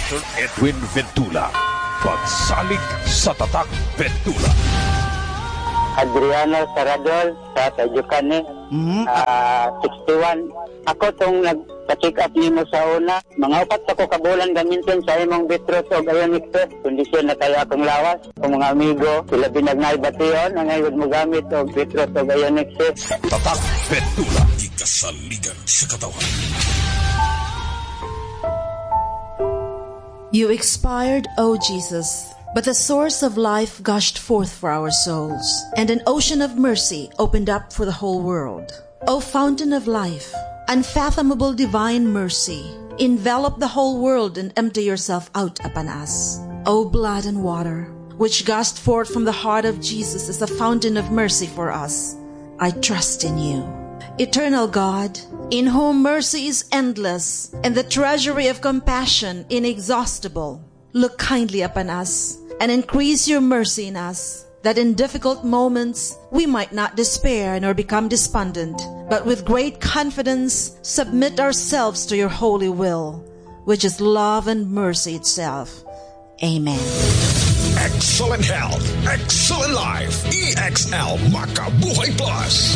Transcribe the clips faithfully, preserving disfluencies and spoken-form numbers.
Doctor Edwin Ventula. Pagsalig sa Tatak Ventula. Adriano Saradol sa Tajukan, Mm-hmm. uh, sixty-one. Ako tong nagpa-check up nimo sa una, mga upat ako kabulan gamitin sa imong Vitros o Bionic test. Kondisyon na kayo akong lawas. Kung mga amigo, sila binagnay bation, ang ngayon mo gamit o Vitros o Bionic test. Tatak Ventula. Ikasaligan sa katawan. You expired, O Jesus, but the source of life gushed forth for our souls, and an ocean of mercy opened up for the whole world. O fountain of life, unfathomable divine mercy, envelop the whole world and empty yourself out upon us. O blood and water, which gushed forth from the heart of Jesus as a fountain of mercy for us, I trust in you. Eternal God, in whom mercy is endless and the treasury of compassion inexhaustible, look kindly upon us and increase your mercy in us, that in difficult moments we might not despair nor become despondent, but with great confidence submit ourselves to your holy will, which is love and mercy itself. Amen. Excellent health, excellent life. E X L Makabuhay Plus.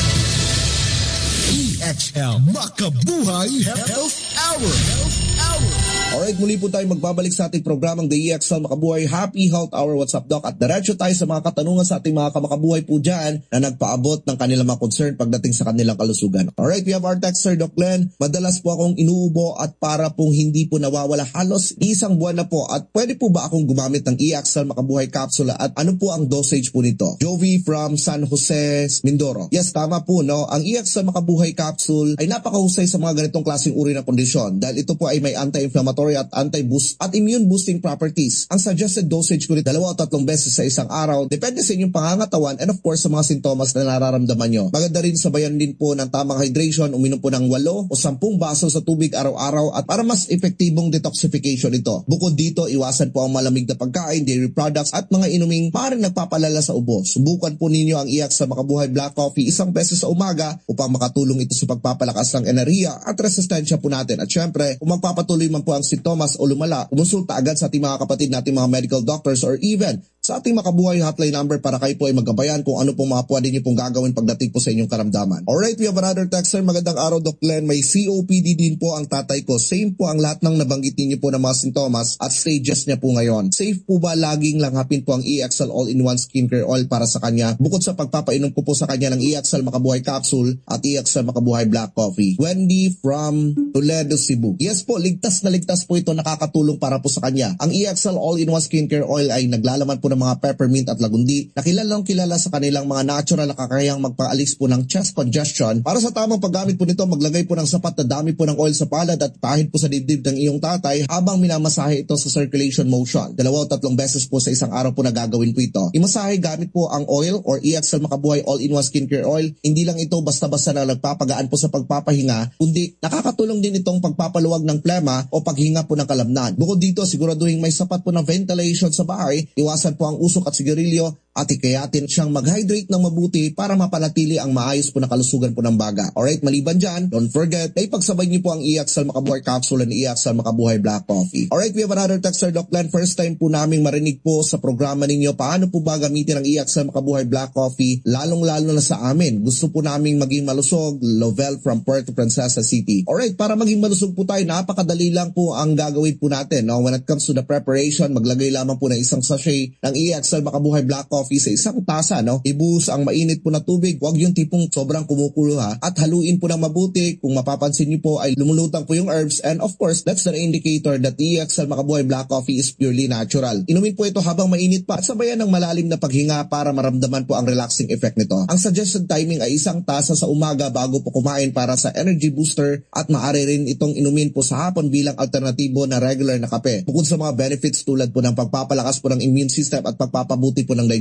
E X L Makabuhay Health Hour. Health Hour. Alright, muli po tayo magbabalik sa ating programang The E X L Makabuhay Happy Health Hour. What's up, Doc? At diretso tayo sa mga katanungan sa ating mga kamakabuhay po dyan na nagpaabot ng kanilang mga concern pagdating sa kanilang kalusugan. Alright, we have our texter, Doc Glenn. Madalas po akong inuubo at para pong hindi po nawawala halos isang buwan na po. At pwede po ba akong gumamit ng E X L Makabuhay Capsule at ano po ang dosage po nito? Jovi from San Jose, Mindoro. Yes, tama po, no? Ang E X L Makabuhay Capsule ay napakahusay sa mga ganitong klaseng uri ng kondisyon dahil ito po ay may anti-inflammatory at anti-boost at immune boosting properties. Ang suggested dosage ko rin dalawa o tatlong beses sa isang araw depende sa inyong pangangatawan and of course sa mga sintomas na nararamdaman nyo. Maganda rin sabayan din po ng tamang hydration, uminom po ng walo o sampung baso sa tubig araw-araw at para mas epektibong detoxification ito. Bukod dito, iwasan po ang malamig na pagkain, dairy products at mga inuming maaaring nagpapalala sa ubo. Subukan po ninyo ang E X L Makabuhay Black Coffee isang beses sa umaga upang makatulong ito sa pagpapalakas ng enerhiya at resistensya po natin. At syempre, kung magpapatuloy man po ang sintomas o lumala, kumonsulta agad sa ating mga kapatid nating mga medical doctors or even sa ating Makabuhay hotline number para kayo po ay magabayan kung ano pong mga pwede niyo pong gagawin pagdating po sa inyong karamdaman. Alright, we have another texter. Magandang araw, Doc Glenn. May C O P D din po ang tatay ko. Same po ang lahat ng nabanggit niyo po ng mga sintomas at stages niya po ngayon. Safe po ba laging langhapin po ang E X L All-in-One Skincare Oil para sa kanya bukod sa pagpapainom ko po sa kanya ng E X L Makabuhay Capsule at E X L Makabuhay Black Coffee? Wendy from Toledo, Cebu. Yes po, ligtas na ligtas po ito, nakakatulong para po sa kanya. Ang E X L All-in-One Skincare Oil ay naglalaman po ng mga peppermint at lagundi na kilalang kilala sa kanilang mga natural na kakayang magpaalis po ng chest congestion. Para sa tamang paggamit po nito, maglagay po ng sapat na dami po ng oil sa palad at pahid po sa dibdib ng iyong tatay habang minamasahe ito sa circulation motion. Dalawa o tatlong beses po sa isang araw po na gagawin po ito. Imasahe gamit po ang oil or E X L Makabuhay All-in-One Skincare Oil. Hindi lang ito basta-basta na nagpapagaan po sa pagpapahinga, kundi nakakatulong din itong pagpapaluwag ng plema o paghinga po ng kalamnan. Bukod dito, siguraduhin may sapat po ng ventilation sa bahay, iwasan po ang usok at sigarilyo at ikayatin siyang mag-hydrate ng mabuti para mapanatili ang maayos po na kalusugan po ng baga. Alright, maliban dyan, don't forget na ipagsabay niyo po ang E X L Makabuhay Capsule and E X L Makabuhay Black Coffee. Alright, we have another texter, Doc Glenn. First time po naming marinig po sa programa ninyo paano po ba gamitin ang E X L Makabuhay Black Coffee, lalong-lalo na sa amin. Gusto po naming maging malusog. Lovell from Puerto Princesa City. Alright, para maging malusog po tayo, napakadali lang po ang gagawin po natin. No? When it comes to the preparation, maglagay lamang po ng isang sachet ng E X L Makabuhay Black Coffee sa isang tasa, no? Ibuhos ang mainit po na tubig, huwag yung tipong sobrang kumukulo ha, at haluin po ng mabuti. Kung mapapansin niyo po ay lumulutang po yung herbs and of course, that's an indicator that E X L Makabuhay Black Coffee is purely natural. Inumin po ito habang mainit pa at sabayan ng malalim na paghinga para maramdaman po ang relaxing effect nito. Ang suggested timing ay isang tasa sa umaga bago po kumain para sa energy booster at maaari rin itong inumin po sa hapon bilang alternatibo na regular na kape. Bukod sa mga benefits tulad po ng pagpapalakas po ng immune system at pagpapabuti po ng digestion,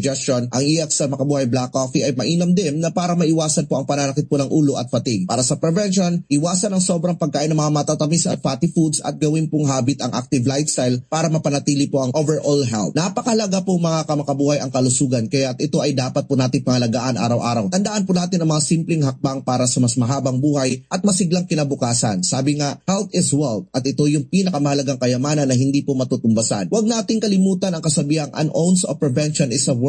digestion, ang E X L Makabuhay Black Coffee ay mainam din na para maiwasan po ang pananakit po ng ulo at fatigue. Para sa prevention, iwasan ang sobrang pagkain ng mga matatamis at fatty foods at gawin pong habit ang active lifestyle para mapanatili po ang overall health. Napakalaga po mga kamakabuhay ang kalusugan, kaya ito ay dapat po natin pangalagaan araw-araw. Tandaan po natin ang mga simpleng hakbang para sa mas mahabang buhay at masiglang kinabukasan. Sabi nga, health is wealth, at ito yung pinakamahalagang kayamanan na hindi po matutumbasan. Huwag nating kalimutan ang kasabihang an ounce of prevention is a